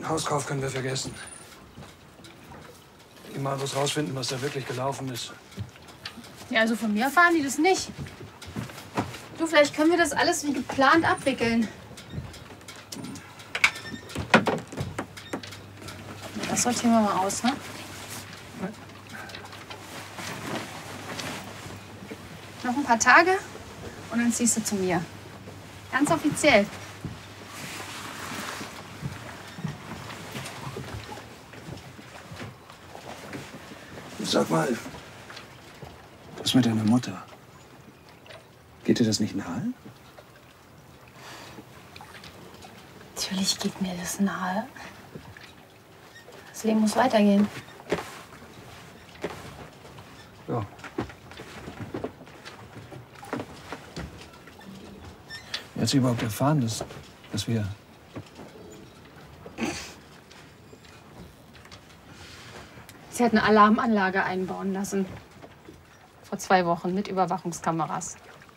Hauskauf können wir vergessen. Die mal was rausfinden, was da wirklich gelaufen ist. Ja, also von mir erfahren die das nicht. Du, vielleicht können wir das alles wie geplant abwickeln. Das sortieren wir mal aus, ne? Noch ein paar Tage und dann ziehst du zu mir. Ganz offiziell. Sag mal, was mit deiner Mutter? Geht dir das nicht nahe? Natürlich geht mir das nahe. Das Leben muss weitergehen. Ja. Wie hat sie überhaupt erfahren, dass wir... Sie hat eine Alarmanlage einbauen lassen. Vor 2 Wochen mit Überwachungskameras.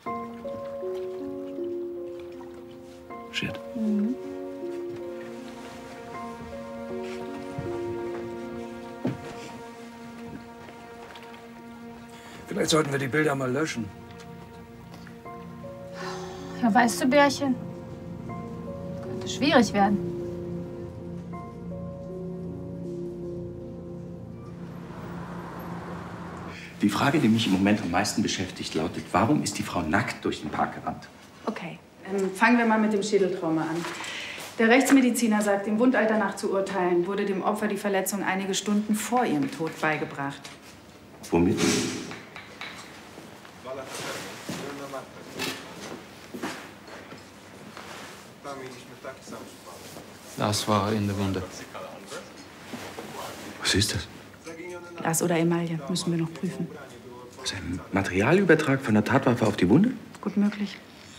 Shit. Mhm. Vielleicht sollten wir die Bilder mal löschen. Ja, weißt du, Bärchen, könnte schwierig werden. Die Frage, die mich im Moment am meisten beschäftigt, lautet, warum ist die Frau nackt durch den Park gerannt? Okay, fangen wir mal mit dem Schädeltrauma an. Der Rechtsmediziner sagt, dem Wundalter nach zu urteilen, wurde dem Opfer die Verletzung einige Stunden vor ihrem Tod beigebracht. Womit? Das war in der Wunde. Was ist das? Glas oder Emaille, müssen wir noch prüfen. Was, ein Materialübertrag von der Tatwaffe auf die Wunde? Gut möglich.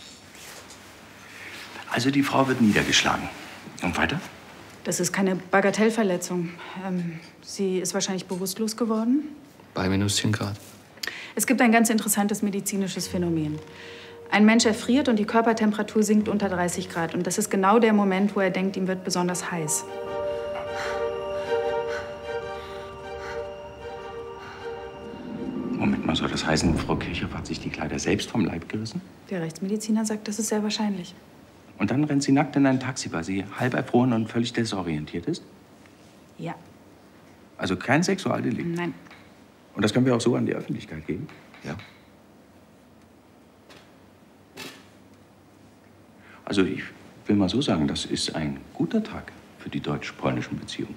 Also die Frau wird niedergeschlagen. Und weiter? Das ist keine Bagatellverletzung. Sie ist wahrscheinlich bewusstlos geworden. Bei minus 10 Grad. Es gibt ein ganz interessantes medizinisches Phänomen. Ein Mensch erfriert und die Körpertemperatur sinkt unter 30 Grad. Und das ist genau der Moment, wo er denkt, ihm wird besonders heiß. Moment mal, soll das heißen, Frau Kirchhoff hat sich die Kleider selbst vom Leib gerissen? Der Rechtsmediziner sagt, das ist sehr wahrscheinlich. Und dann rennt sie nackt in ein Taxi, weil sie halb erfroren und völlig desorientiert ist? Ja. Also kein Sexualdelikt? Nein. Und das können wir auch so an die Öffentlichkeit geben? Ja. Also ich will mal so sagen, das ist ein guter Tag für die deutsch-polnischen Beziehungen.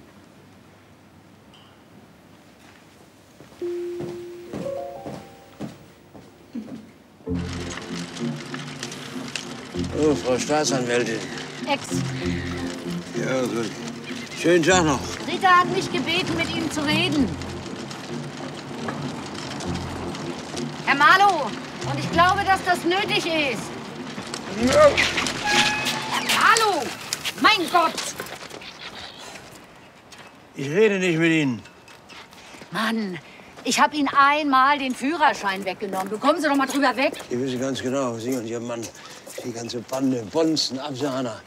Oh, Frau Staatsanwältin. Ex. Ja, gut. Schönen Tag noch. Rita hat mich gebeten, mit Ihnen zu reden. Herr Marlow, und ich glaube, dass das nötig ist. Herr Marlow! Mein Gott! Ich rede nicht mit Ihnen. Mann, ich habe Ihnen einmal den Führerschein weggenommen. Bekommen Sie doch mal drüber weg. Ich wissen ganz genau, Sie und Ihr Mann, die ganze Bande, Bonzen, Absahner.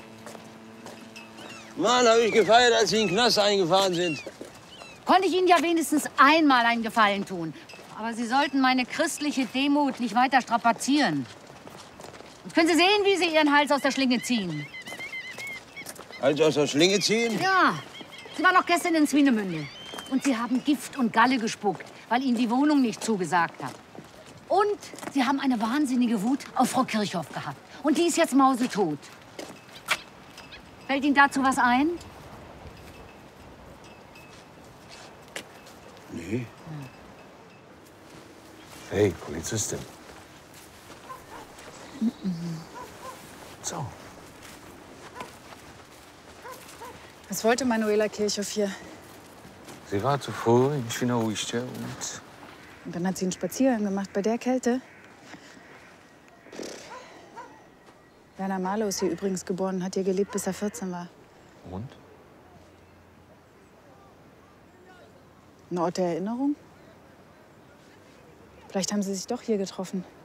Mann, habe ich gefeiert, als Sie in den Knast eingefahren sind. Konnte ich Ihnen ja wenigstens einmal einen Gefallen tun. Aber Sie sollten meine christliche Demut nicht weiter strapazieren. Jetzt können Sie sehen, wie Sie Ihren Hals aus der Schlinge ziehen. Hals aus der Schlinge ziehen? Ja, Sie waren noch gestern in Swinemünde. Und Sie haben Gift und Galle gespuckt, weil Ihnen die Wohnung nicht zugesagt hat. Und Sie haben eine wahnsinnige Wut auf Frau Kirchhoff gehabt. Und die ist jetzt mausetot. Fällt Ihnen dazu was ein? Nee. Hey, Polizistin. So. Was wollte Manuela Kirchhoff hier? Sie war zuvor in Świnoujście Und dann hat sie einen Spaziergang gemacht bei der Kälte. Werner Marlow ist hier übrigens geboren, hat hier gelebt, bis er 14 war. Und? Ein Ort der Erinnerung? Vielleicht haben sie sich doch hier getroffen.